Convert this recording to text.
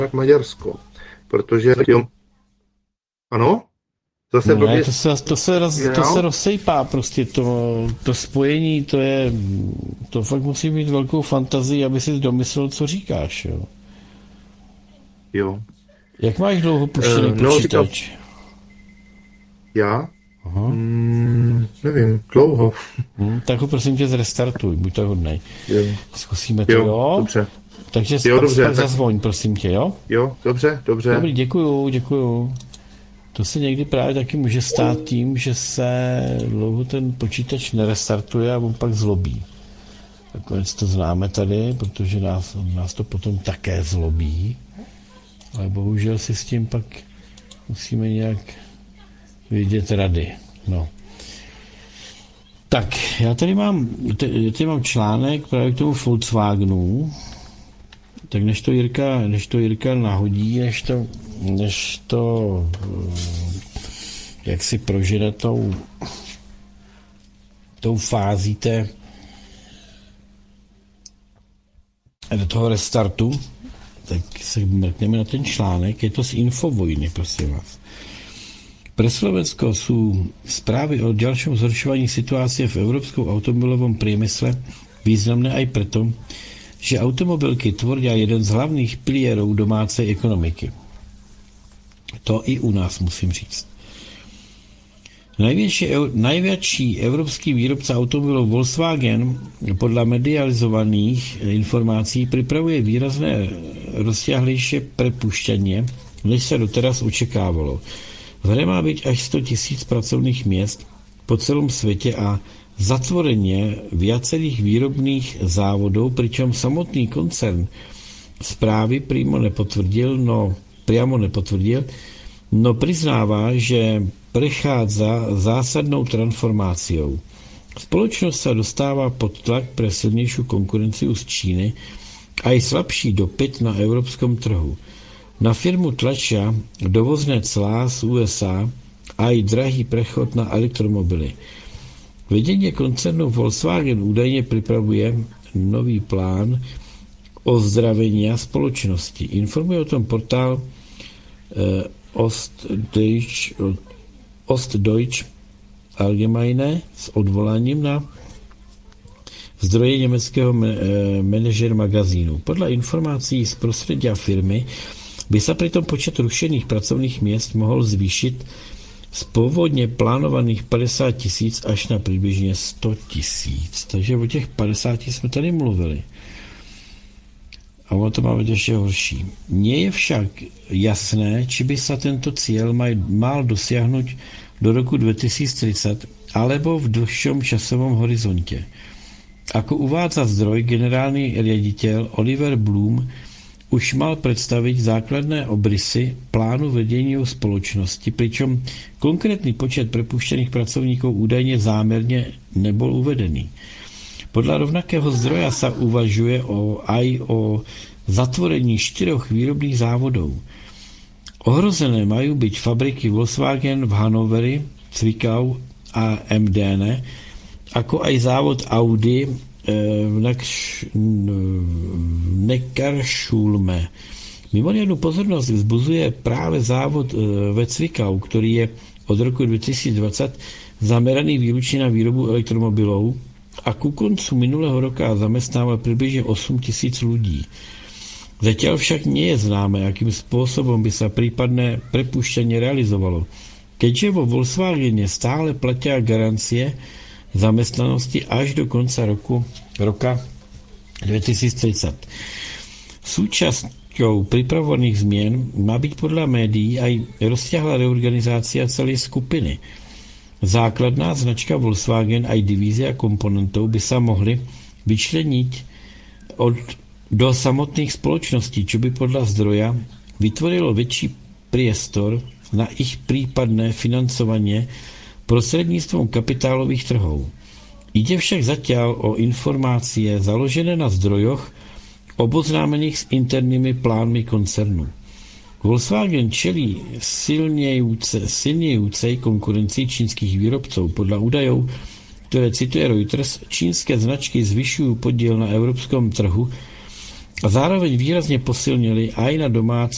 Maďarsko, protože ano, zase No ne, to se rozsejpá prostě, to spojení, to fakt musí mít velkou fantazii, aby si domyslel, co říkáš, jo. Jo. Jak máš dlouho puštěný počítač? Já? Aha. Nevím, dlouho. Tak ho prosím tě zrestartuj, buď to hodnej. Jo. Zkusíme to, jo? Dobře. Takže pak zazvoň, prosím tě, jo? Jo, dobře. Dobrý, děkuju. To se někdy právě taky může stát tím, že se dlouho ten počítač nerestartuje a on pak zlobí. Nakonec to známe tady, protože nás to potom také zlobí. Ale bohužel si s tím pak musíme nějak vidět rady. No. Tak, já tady mám článek právě k tomu Volkswagenu. Tak než to Jirka nahodí, než to jak si prožene tou fází do toho restartu, tak se mrkneme na ten článek. Je to z Infovojny, prosím vás. Pre Slovensko sú správy o ďalšom zhoršovaní situácie v európskom automobilovom priemysle významné aj preto, že automobilky tvoria jeden z hlavných pilierov domácej ekonomiky. To i u nás musím říct. Najväčší európsky výrobca automobilov Volkswagen podľa medializovaných informácií pripravuje výrazné rozsiahlejšie prepušťanie, než sa doteraz očekávalo. V hre má byť až 100 000 pracovných miest po celom svete a zatvorenie viacerých výrobných závodov, pričom samotný koncern správy priamo nepotvrdil, no priznáva, že prechádza zásadnou transformáciou. Spoločnosť sa dostáva pod tlak pre silnejšiu konkurenciu z Číny a aj slabší dopyt na európskom trhu. Na firmu tlačia dovozné clá z USA a aj drahý prechod na elektromobily. Vedenie koncernu Volkswagen údajne pripravuje nový plán ozdravenia spoločnosti. Informuje o tom portál Ostdeutsch Allgemeine s odvolaním na zdroje nemeckého manažer magazínu. Podľa informácií z prostredia firmy by sa pritom počet rušených pracovných miest mohol zvýšiť z pôvodne plánovaných 50 000 až na približne 100 000. Takže o těch 50 jsme tady mluvili. A ono to má být ještě horší. Nie je však jasné, či by sa tento cieľ mal dosiahnuť do roku 2030 alebo v dlhšom časovom horizonte. Ako uvádza zdroj, generálny riaditeľ Oliver Bloom už mal predstaviť základné obrysy plánu vedenia spoločnosti, pričom konkrétny počet prepuštěných pracovníkov údajne zámerne nebol uvedený. Podľa rovnakého zdroja sa uvažuje aj o zatvorení 4 výrobných závodov. Ohrozené majú byť fabriky Volkswagen v Hannoveri, Zwickau a Emdene, ako aj závod Audi v Neckarsulme. Mimoriadnu pozornosť vzbuzuje práve závod ve Zwickau, ktorý je od roku 2020 zameraný výlučne na výrobu elektromobilov a ku koncu minulého roka zamestnával približne 8 000 ľudí. Zatiaľ však nie je známe, akým spôsobom by sa prípadné prepušťanie realizovalo, keďže vo Volkswagene stále platia garancie zamestnanosti až do konca roka 2030. Súčasťou pripravovaných zmien má byť podľa médií aj rozsiahla reorganizácia celej skupiny. Základná značka Volkswagen aj divízia komponentov by sa mohli vyčleniť do samotných spoločností, čo by podľa zdroja vytvorilo väčší priestor na ich prípadné financovanie prostredníctvom kapitálových trhov. Ide však zatiaľ o informácie založené na zdrojoch oboznámených s internými plánmi koncernu. Volkswagen čelí silnejúcej konkurencii čínskych výrobcov. Podľa údajov, ktoré cituje Reuters, čínske značky zvyšujú podiel na európskom trhu a zároveň výrazne posilnili aj na domácom